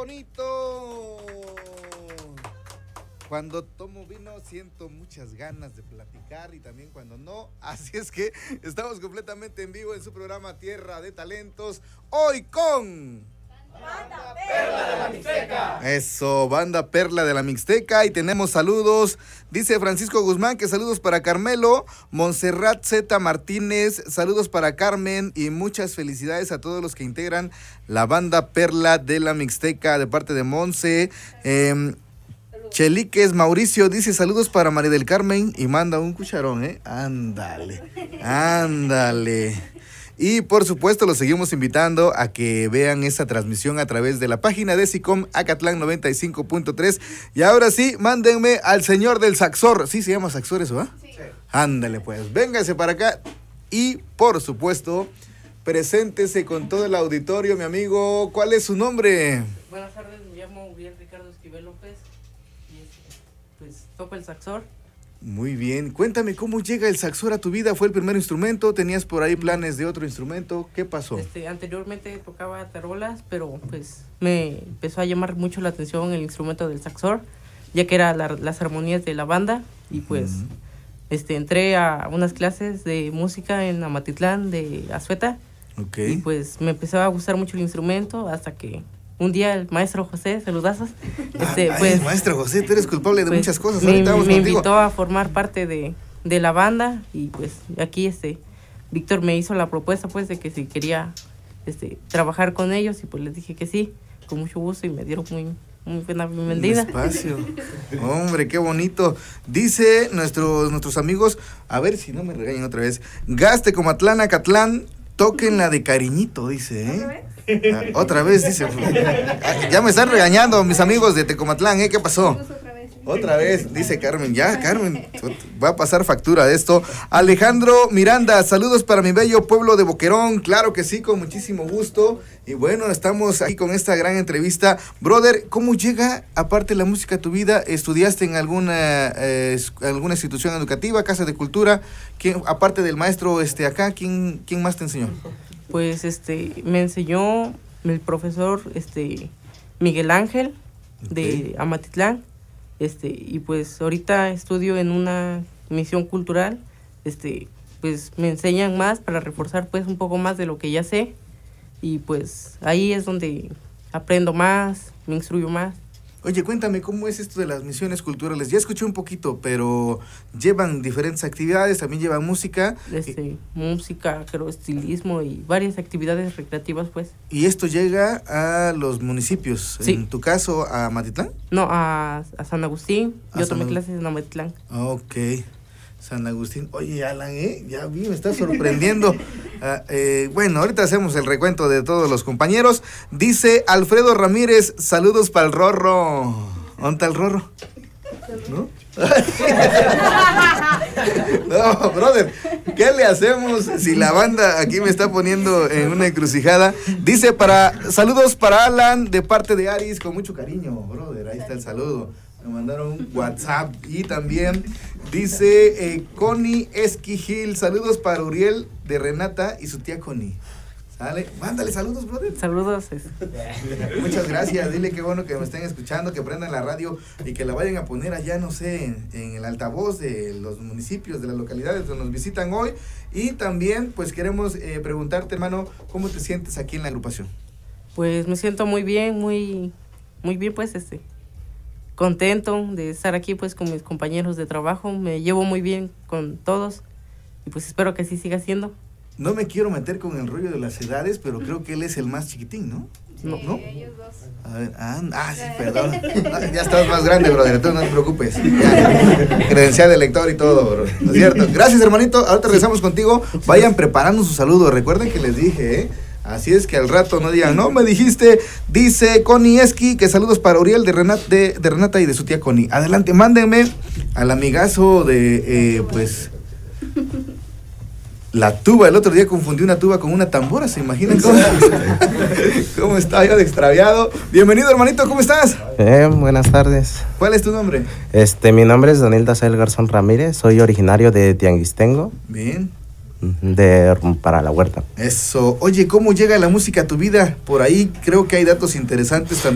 bonito! Cuando tomo vino siento muchas ganas de platicar y también cuando no. Así es que estamos completamente en vivo en su programa Tierra de Talentos. Hoy con... Banda Perla de la Mixteca. Eso, Banda Perla de la Mixteca. Y tenemos saludos. Dice Francisco Guzmán que saludos para Carmelo. Montserrat Z. Martínez, saludos para Carmen. Y muchas felicidades a todos los que integran la Banda Perla de la Mixteca de parte de Monse. Cheliques Mauricio dice saludos para María del Carmen y manda un cucharón, ándale. Y por supuesto los seguimos invitando a que vean esta transmisión a través de la página de SICOM Acatlán 95.3. Y ahora sí, mándenme al señor del Saxor. ¿Sí se llama Saxor eso, ah? Sí. Ándale pues, véngase para acá y por supuesto preséntese con todo el auditorio, mi amigo. ¿Cuál es su nombre? Buenas tardes, me llamo Uriel Ricardo Esquivel López y pues toco el saxor. Muy bien, cuéntame cómo llega el saxor a tu vida. ¿Fue el primer instrumento? ¿Tenías por ahí planes de otro instrumento? ¿Qué pasó? Anteriormente tocaba tarolas, pero pues me empezó a llamar mucho la atención el instrumento del saxor, ya que era las armonías de la banda y pues entré a unas clases de música en Amatitlán de Azueta. Okay. Y pues me empezó a gustar mucho el instrumento hasta que un día el maestro José, saludazos, pues, maestro José, tú eres culpable de muchas cosas. Me invitó a formar parte de la banda y pues aquí Víctor me hizo la propuesta pues de que si quería trabajar con ellos y pues les dije que sí, con mucho gusto y me dieron muy buena bienvenida. Espacio. Hombre, qué bonito. Dice nuestros amigos, a ver si no me regañan otra vez, Gaste Comatlán, Acatlán, toquen la de Cariñito, dice, otra vez, dice. Ya me están regañando mis amigos de Tecomatlán, ¿qué pasó? Otra vez, dice Carmen. Ya, Carmen, va a pasar factura de esto. Alejandro Miranda, saludos para mi bello pueblo de Boquerón. Claro que sí, con muchísimo gusto. Y bueno, estamos aquí con esta gran entrevista. Brother, ¿cómo llega, aparte de la música, a tu vida? ¿Estudiaste en alguna institución educativa, casa de cultura? Aparte del maestro acá, ¿quién más te enseñó? Pues me enseñó el profesor Miguel Ángel de Amatitlán. Y pues ahorita estudio en una misión cultural, pues me enseñan más para reforzar pues un poco más de lo que ya sé y pues ahí es donde aprendo más, me instruyo más. Oye, cuéntame, ¿cómo es esto de las misiones culturales? Ya escuché un poquito, pero llevan diferentes actividades, también llevan música. Música, creo, estilismo y varias actividades recreativas, pues. ¿Y esto llega a los municipios? Sí. ¿En tu caso, a Matitlán? No, a San Agustín. Yo tomé clases en Amatitlán. Ok. San Agustín. Oye, Alan, ya vi, me estás sorprendiendo. Bueno, ahorita hacemos el recuento de todos los compañeros. Dice Alfredo Ramírez, saludos para el Rorro. ¿Dónde está el Rorro? ¿No? No, brother, ¿qué le hacemos si la banda aquí me está poniendo en una encrucijada? Dice saludos para Alan de parte de Aris, con mucho cariño, brother, ahí está el saludo. Me mandaron un WhatsApp y también dice Connie Esquijil, saludos para Uriel de Renata y su tía Connie. ¿Sale? Mándale saludos, brother. Saludos. Muchas gracias, dile qué bueno que me estén escuchando, que prendan la radio y que la vayan a poner allá, no sé, en el altavoz de los municipios, de las localidades donde nos visitan hoy. Y también, pues queremos preguntarte, hermano, ¿cómo te sientes aquí en la agrupación? Pues me siento muy bien, muy bien, pues contento de estar aquí pues con mis compañeros de trabajo, me llevo muy bien con todos y pues espero que así siga siendo. No me quiero meter con el rollo de las edades, pero creo que él es el más chiquitín, ¿no? Sí, ¿No? ellos dos. A ver, sí, perdón. Ya estás más grande, brother, tú no te preocupes. Ya, credencial de lector y todo, bro. ¿No es cierto? Gracias, hermanito. Ahorita regresamos contigo. Vayan preparando sus saludos. Recuerden que les dije, Así es que al rato no digan, no me dijiste. Dice Connie Esqui que saludos para Uriel de Renata y de su tía Connie. Adelante, mándenme al amigazo de, la tuba. El otro día confundí una tuba con una tambora, ¿se imaginan cómo estaba yo de extraviado? Bienvenido, hermanito, ¿cómo estás? Buenas tardes. ¿Cuál es tu nombre? Mi nombre es Daniel Dazael Garzón Ramírez, soy originario de Tianguistengo. Bien. Para la huerta. Eso. Oye, ¿cómo llega la música a tu vida? Por ahí creo que hay datos interesantes también.